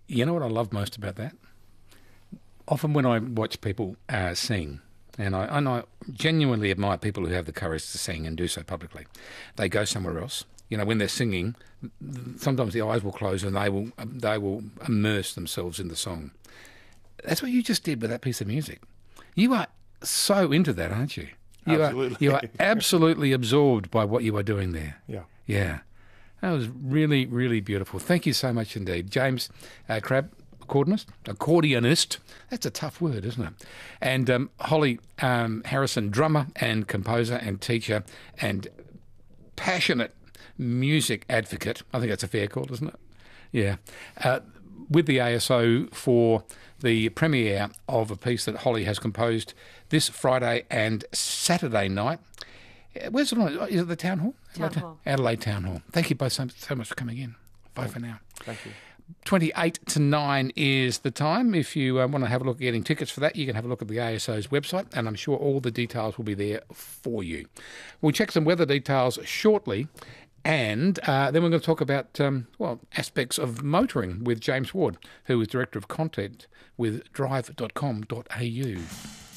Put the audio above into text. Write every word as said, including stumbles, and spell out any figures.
You know what I love most about that? Often when I watch people uh, sing, and I, and I genuinely admire people who have the courage to sing and do so publicly, they go somewhere else. You know, when they're singing, sometimes the eyes will close and they will they will immerse themselves in the song. That's what you just did with that piece of music. You are so into that, aren't you? You Absolutely. Are, you are absolutely absorbed by what you are doing there. Yeah. Yeah. That was really, really beautiful. Thank you so much indeed. James uh, Crabb, accordionist, accordionist. That's a tough word, isn't it? And um, Holly um, Harrison, drummer and composer and teacher and passionate music advocate. I think that's a fair call, isn't it? Yeah. Uh, with the A S O for the premiere of a piece that Holly has composed this Friday and Saturday night. Where's it on? Is it the Town Hall? Town Adelaide, Hall. Adelaide Town Hall. Thank you both so, so much for coming in. Bye for now. Thank you. twenty-eight to nine is the time. If you uh, want to have a look at getting tickets for that, you can have a look at the A S O's website, and I'm sure all the details will be there for you. We'll check some weather details shortly, and uh, then we're going to talk about, um, well, aspects of motoring with James Ward, who is Director of Content with drive dot com dot a u.